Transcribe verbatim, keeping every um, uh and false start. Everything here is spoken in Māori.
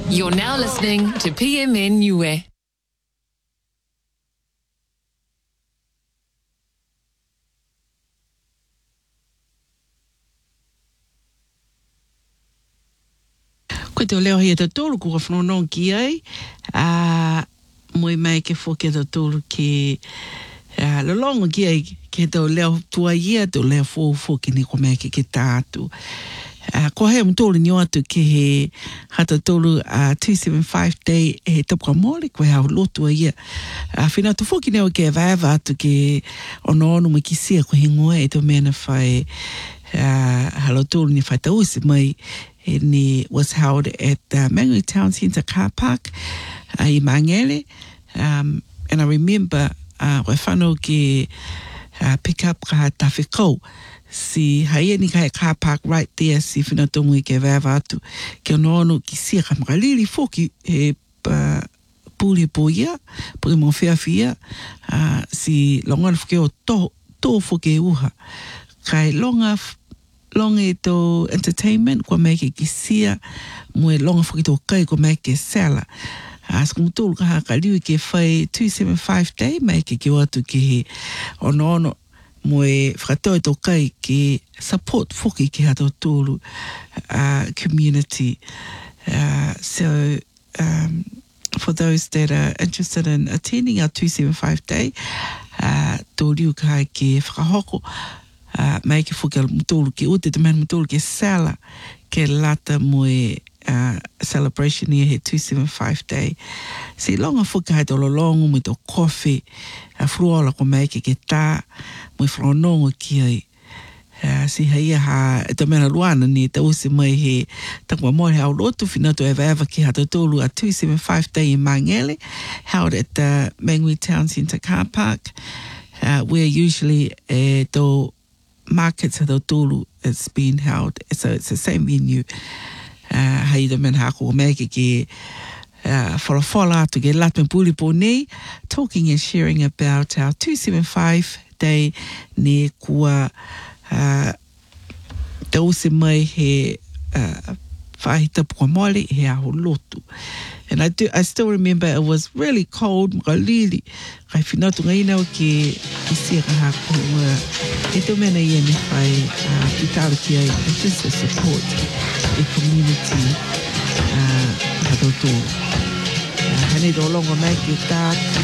You're now listening to P M N Niue. Koe te o leo hea te tōru kua whanonong ki ai. Uh, Moe mai ke whoke te tōru ke uh, lolongo ki ai ke te o leo tua ia te o leo fōu ki ni ko mai ke ke tātu. Uh, ko hea mtōru ni atu ke he hata tōru uh, two seventy-five day he tapu ka mōre koe hao lotua ia. Uh, whina tu whoki neo ke vaeva atu ke ono ono mo ki sia ko he ngoe e to mena whai uh, halo tōru ni whai tausi mai. And it was held at the Mangere Town Centre car park uh, in Mangere. Um, and I remember uh, wai whanau ke uh, pick up ka tawhikau. Si haia ni kai car park right there, si whina tongu i ke vēwa atu. Ke ono ono ki sia ka makalili fōki he uh, pūri pō ia, pūri mō whiawhia, uh, si longa whuke o tō, tō whuke uha. Kai longa longa e tō entertainment, kua mai ke kisia, moe longa whaki tō kai, kua mai ke sala. As kum tōru ka haka liwi ke whai two seventy-five day, mai ke ki watu ke he ono ono, moe whakatoe tō kai ke support whoki ke hato tōru uh, community. Uh, so, um, for those that are interested in attending our two seventy-five day, uh, tō liu ka ke whakahoko, Uh, mai ke whuke mutolu ke ute te mena mutolu ke sala ke lata moe uh, celebration ia he two seventy-five day. Si longa whuke hai tolo longo mo tō coffee, uh, fruola ko mai ke ke tā, mo whanongo ki ai. Uh, si haia ha, e te mena luana ni te usi mai he takwa mori hao lotu whinato eva eva ki hato tolu a two seventy-five day in Mangere, held at the Mangere Town Centre car park, uh, where usually uh, tō markets at Otulu it's been held. So it's the same venue. Uh, hai the men hako meke ke uh, for a follow to get latme puli pone talking and sharing about our two seventy-five day ne kua uh, tausi mai he uh, whahita pukamole he aho lotu. And I do, I still remember it was really cold, mkalili. Kai whinatu ngai nao ke isia ka haku e to mena ia ni whai ki tāru ki ai, just to support the community uh, hato tō. Hane tō longa mai ki tātu